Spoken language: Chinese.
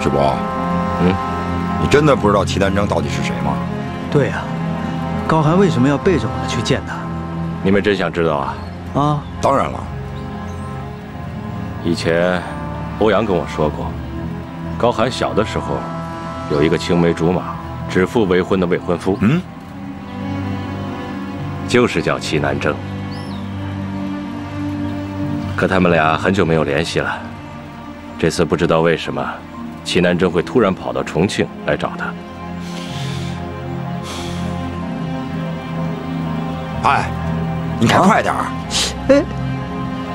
世伯，你真的不知道齐南征到底是谁吗？ 对呀，高寒为什么要背着我们去见他？ 你们真想知道啊？ 啊， 当然了。 以前欧阳跟我说过，高寒小的时候有一个青梅竹马、指腹为婚的未婚夫，就是叫齐南征。可他们俩很久没有联系了。这次不知道为什么，齐南征会突然跑到重庆来找他。 哎，你看快点儿！ 哎。